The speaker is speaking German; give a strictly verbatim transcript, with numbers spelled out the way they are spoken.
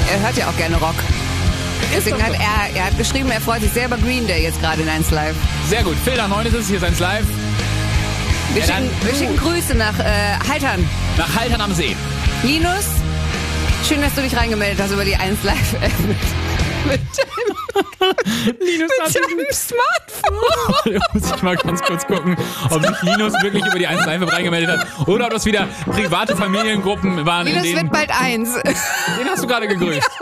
er hört ja auch gerne Rock. Deswegen hat er, er hat geschrieben, er freut sich sehr über Green Day jetzt gerade in eins Live. Sehr gut. Phil, nach neun ist es, hier ist eins Live. Wir, Ja, schicken, dann wir schicken Grüße nach äh, Haltern. Nach Haltern am See. Linus, schön, dass du dich reingemeldet hast über die eins Live App. Mit, mit, Linus mit deinem Smartphone. Da muss ich mal ganz kurz gucken, ob sich Linus wirklich über die eins Live App reingemeldet hat oder ob das wieder private Familiengruppen waren, Linus in denen... wird bald eins. Den hast du gerade gegrüßt.